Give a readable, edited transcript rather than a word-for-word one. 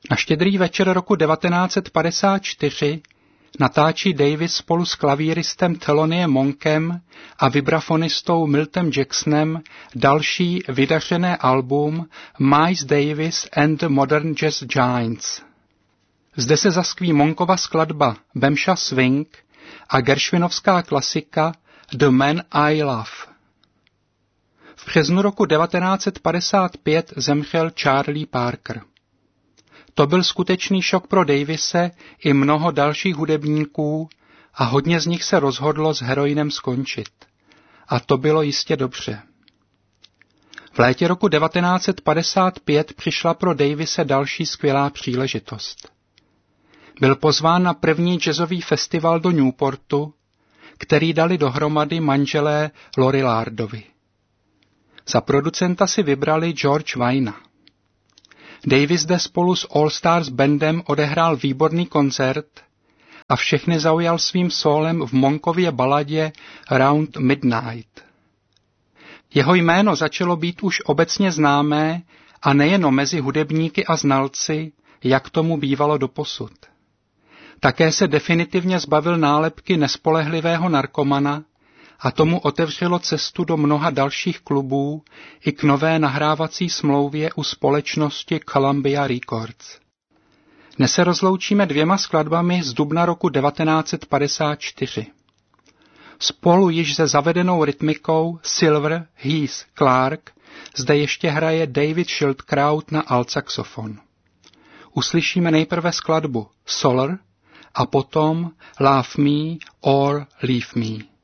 Na Štědrý večer roku 1954 natáčí Davis spolu s klavíristem Theloniem Monkem a vibrafonistou Miltem Jacksonem další vydařené album Miles Davis and the Modern Jazz Giants. Zde se zaskví Monkova skladba Bemsha Swing a Gershwinovská klasika The Man I Love. V březnu roku 1955 zemřel Charlie Parker. To byl skutečný šok pro Davise i mnoho dalších hudebníků a hodně z nich se rozhodlo s heroinem skončit. A to bylo jistě dobře. V létě roku 1955 přišla pro Davise další skvělá příležitost. Byl pozván na první jazzový festival do Newportu, který dali dohromady manželé Lorilardovi. Za producenta si vybrali George Weina. Davis zde spolu s All Stars bandem odehrál výborný koncert a všechny zaujal svým sólem v Monkově baladě Round Midnight. Jeho jméno začalo být už obecně známé a nejen mezi hudebníky a znalci, jak tomu bývalo doposud. Také se definitivně zbavil nálepky nespolehlivého narkomana a tomu otevřelo cestu do mnoha dalších klubů i k nové nahrávací smlouvě u společnosti Columbia Records. Dnes se rozloučíme dvěma skladbami z dubna roku 1954. Spolu již se zavedenou rytmikou Silver, Heath, Clark zde ještě hraje David Schildkraut na altsaxofon. Uslyšíme nejprve skladbu Solar a potom Love Me or Leave Me.